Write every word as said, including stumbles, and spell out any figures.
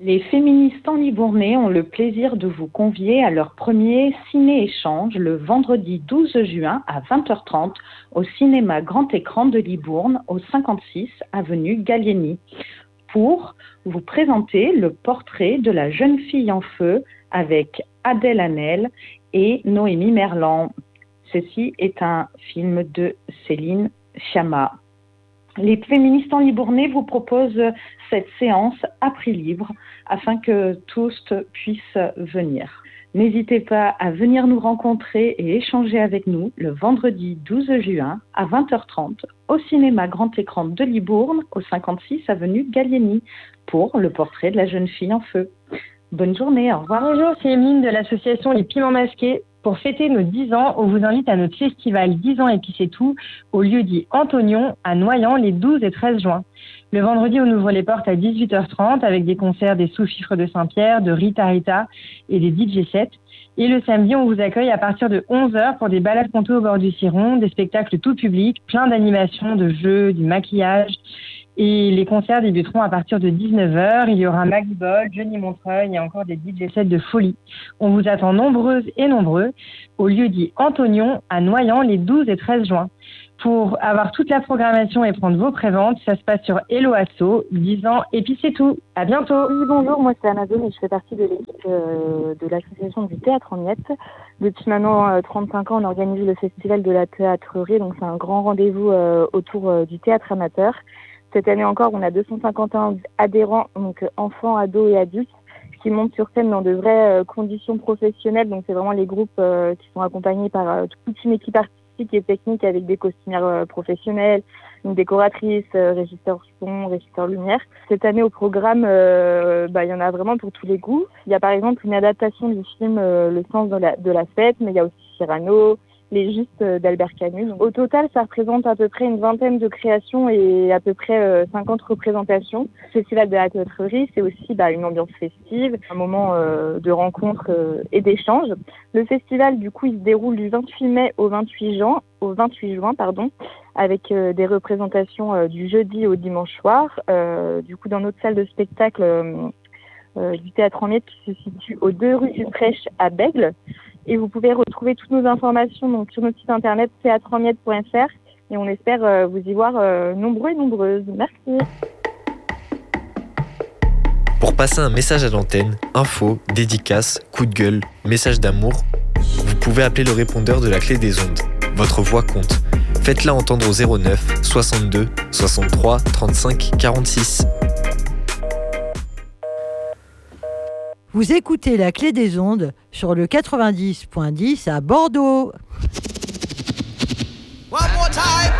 Les féministes en Libournais ont le plaisir de vous convier à leur premier ciné-échange le vendredi douze juin à vingt heures trente au cinéma Grand Écran de Libourne au cinquante-six avenue Gallieni pour vous présenter le portrait de la jeune fille en feu avec Adèle Haenel et Noémie Merlan. Ceci est un film de Céline Sciamma. Les féministes en Libournais vous proposent cette séance à prix libre afin que tous puissent venir. N'hésitez pas à venir nous rencontrer et échanger avec nous le vendredi douze juin à vingt heures trente au cinéma Grand Écran de Libourne au cinquante-six avenue Gallieni pour le portrait de la jeune fille en feu. Bonne journée, au revoir. Bonjour, c'est Emeline de l'association Les Piments Masqués. Pour fêter nos dix ans, on vous invite à notre festival dix ans et puis c'est tout, au lieu dit Antonion, à Noyant, les douze et treize juin. Le vendredi, on ouvre les portes à dix-huit heures trente avec des concerts des Sous-Fifres de Saint-Pierre, de Rita Rita et des D J sets. Et le samedi, on vous accueille à partir de onze heures pour des balades conto au bord du Ciron, des spectacles tout public, plein d'animations, de jeux, du maquillage. Et les concerts débuteront à partir de dix-neuf heures. Il y aura Maggie Boll, Johnny Montreuil et encore des D J sets de folie. On vous attend nombreuses et nombreux au lieu dit Antonion à Noyant les douze et treize juin. Pour avoir toute la programmation et prendre vos préventes, ça se passe sur Hello Asso, dix ans et puis c'est tout. À bientôt. Oui, bonjour, moi c'est Amazon et je fais partie de l'équipe euh, de l'association du Théâtre en Miettes. Depuis maintenant euh, trente-cinq ans, on organise le festival de la théâtrerie, donc c'est un grand rendez-vous euh, autour euh, du théâtre amateur. Cette année encore, on a deux cent cinquante et un adhérents, donc enfants, ados et adultes, qui montent sur scène dans de vraies euh, conditions professionnelles. Donc c'est vraiment les groupes euh, qui sont accompagnés par euh, toute une équipe artistique et technique avec des costumières euh, professionnelles, une décoratrice, euh, régisseur son, régisseur lumière. Cette année au programme, euh, bah, il y en a vraiment pour tous les goûts. Il y a par exemple une adaptation du film euh, Le sens de la, de la fête, mais il y a aussi Cyrano, Les Justes d'Albert Camus. Donc, au total, ça représente à peu près une vingtaine de créations et à peu près euh, cinquante représentations. Le Festival de la théâtrerie, c'est aussi bah, une ambiance festive, un moment euh, de rencontre euh, et d'échange. Le festival, du coup, il se déroule du vingt-huit mai au vingt-huit juin, au vingt-huit juin, pardon, avec euh, des représentations euh, du jeudi au dimanche soir. Euh, du coup, dans notre salle de spectacle euh, euh, du Théâtre en Miettes qui se situe aux deux rue du Prêche à Bègle. Et vous pouvez retrouver toutes nos informations donc, sur notre site internet théâtre en miettes point f r et on espère euh, vous y voir euh, nombreux et nombreuses. Merci. Pour passer un message à l'antenne, info, dédicace, coup de gueule, message d'amour, vous pouvez appeler le répondeur de la clé des ondes. Votre voix compte. Faites-la entendre au zéro neuf soixante-deux soixante-trois trente-cinq quarante-six. Vous écoutez la clé des ondes sur le quatre-vingt-dix point dix à Bordeaux. One more time.